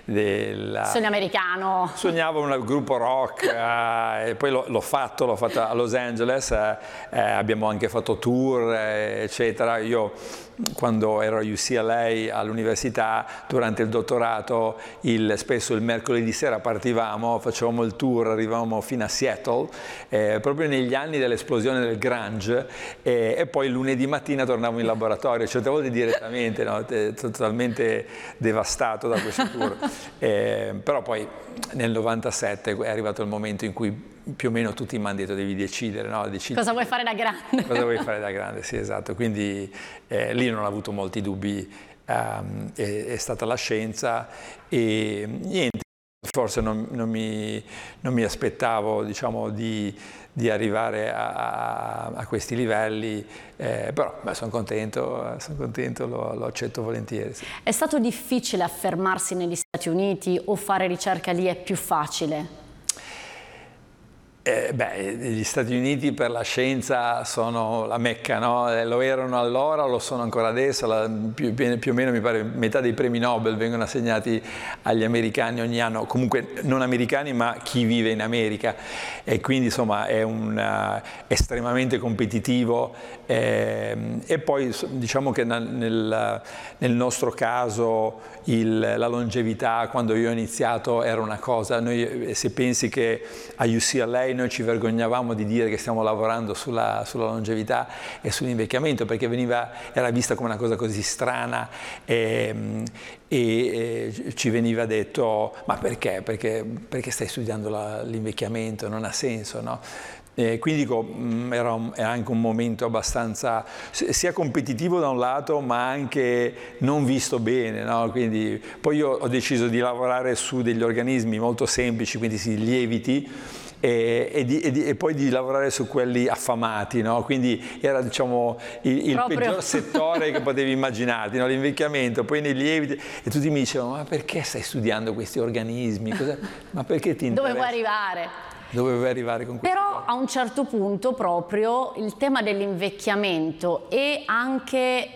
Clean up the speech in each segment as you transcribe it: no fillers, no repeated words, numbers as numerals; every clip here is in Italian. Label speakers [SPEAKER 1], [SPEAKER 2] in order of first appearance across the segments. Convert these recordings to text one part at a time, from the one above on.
[SPEAKER 1] Sogno americano.
[SPEAKER 2] Sognavo un gruppo rock e poi l'ho fatto a Los Angeles, abbiamo anche fatto tour, eccetera. Io quando ero a UCLA all'università, durante il dottorato, spesso il mercoledì sera partivamo, facevamo il tour, arrivavamo fino a Seattle, proprio negli anni dell'esplosione del grunge, e poi il lunedì mattina tornavo in laboratorio, certe volte direttamente, no? Totalmente devastato da questo tour. Però poi nel 97 è arrivato il momento in cui più o meno tutti mi hanno detto devi decidere, no?
[SPEAKER 1] Cosa vuoi fare da grande?
[SPEAKER 2] Cosa vuoi fare da grande, sì, esatto. Quindi lì non ho avuto molti dubbi, è stata la scienza e niente, forse non mi aspettavo, diciamo, di arrivare a questi livelli, però sono contento, lo accetto volentieri. Sì.
[SPEAKER 1] È stato difficile affermarsi negli Stati Uniti o fare ricerca lì è più facile?
[SPEAKER 2] Gli Stati Uniti per la scienza sono la Mecca, no? Lo erano allora, lo sono ancora adesso, più o meno mi pare metà dei premi Nobel vengono assegnati agli americani ogni anno, comunque non americani ma chi vive in America, e quindi insomma è estremamente competitivo, e poi diciamo che nel nostro caso la longevità, quando io ho iniziato, era una cosa, noi, se pensi che a UCLA noi ci vergognavamo di dire che stiamo lavorando sulla longevità e sull'invecchiamento, perché era vista come una cosa così strana, e ci veniva detto ma perché? Perché stai studiando l'invecchiamento? Non ha senso, no? Quindi dico, era anche un momento abbastanza sia competitivo da un lato, ma anche non visto bene, no? Quindi poi io ho deciso di lavorare su degli organismi molto semplici, quindi sì, lieviti, e poi di lavorare su quelli affamati, no? Quindi era, diciamo, il peggior settore che potevi immaginarti, no? L'invecchiamento, poi nei lieviti, e tutti mi dicevano ma perché stai studiando questi organismi? Ma perché ti interessa?
[SPEAKER 1] Dove vuoi arrivare?
[SPEAKER 2] Dove vuoi arrivare con questo?
[SPEAKER 1] Però a un certo punto proprio il tema dell'invecchiamento e anche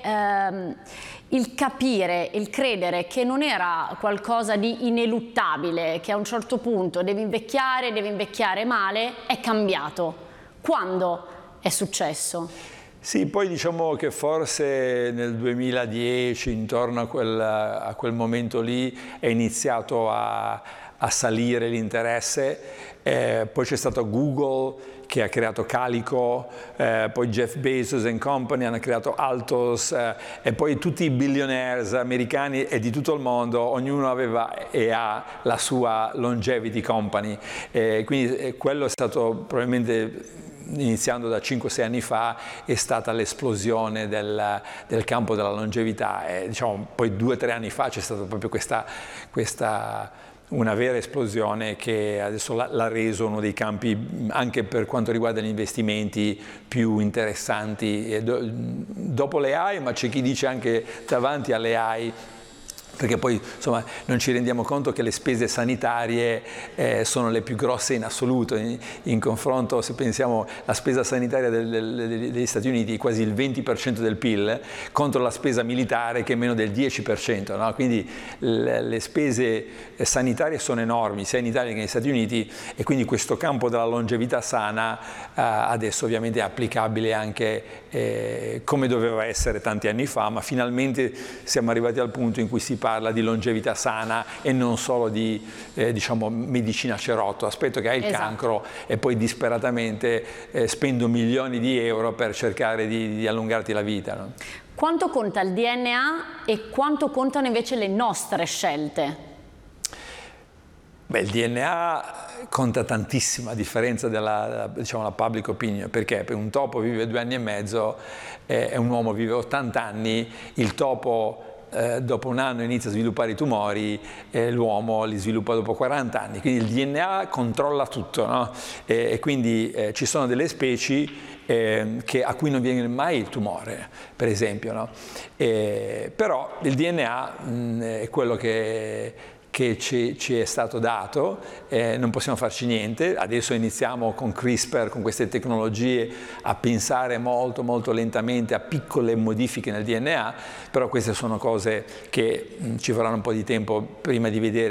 [SPEAKER 1] il capire, il credere che non era qualcosa di ineluttabile, che a un certo punto devi invecchiare male, è cambiato. Quando è successo?
[SPEAKER 2] Sì, poi diciamo che forse nel 2010, intorno a quel momento lì, è iniziato a salire l'interesse, poi c'è stato Google che ha creato Calico, poi Jeff Bezos and Company hanno creato Altos, e poi tutti i billionaires americani e di tutto il mondo, ognuno aveva e ha la sua longevity company, quindi quello è stato probabilmente, iniziando da 5-6 anni fa, è stata l'esplosione del campo della longevità, e diciamo poi 2-3 anni fa c'è stata proprio una vera esplosione che adesso l'ha reso uno dei campi, anche per quanto riguarda gli investimenti, più interessanti, dopo le AI, ma c'è chi dice anche davanti alle AI, perché poi insomma non ci rendiamo conto che le spese sanitarie sono le più grosse in assoluto, in confronto, se pensiamo alla spesa sanitaria degli Stati Uniti, quasi il 20% del PIL, contro la spesa militare che è meno del 10%, no? Quindi le spese sanitarie sono enormi, sia in Italia che negli Stati Uniti, e quindi questo campo della longevità sana adesso ovviamente è applicabile anche come doveva essere tanti anni fa, ma finalmente siamo arrivati al punto in cui si parla di longevità sana e non solo di diciamo medicina cerotto, aspetto che hai il cancro e poi disperatamente spendo milioni di euro per cercare di allungarti la vita, no?
[SPEAKER 1] Quanto conta il DNA e quanto contano invece le nostre scelte?
[SPEAKER 2] Beh, il DNA conta tantissimo a differenza della, diciamo, la public opinion, perché un topo vive 2 anni e mezzo e un uomo vive 80 anni, il topo dopo 1 anno inizia a sviluppare i tumori, l'uomo li sviluppa dopo 40 anni, quindi il DNA controlla tutto, no? E quindi ci sono delle specie a cui non viene mai il tumore, per esempio, no? Però il DNA è quello che ci è stato dato, non possiamo farci niente. Adesso iniziamo con CRISPR, con queste tecnologie, a pensare molto molto lentamente a piccole modifiche nel DNA, però queste sono cose che ci vorranno un po' di tempo prima di vedere